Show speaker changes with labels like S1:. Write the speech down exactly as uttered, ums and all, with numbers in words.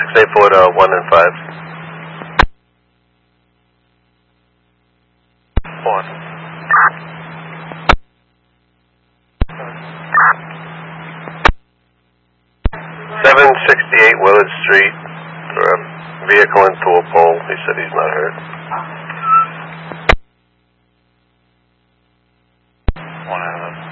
S1: six eight four to one and five. One. seven sixty-eight Willard Street for a vehicle into a pole. He said he's not hurt.
S2: One out of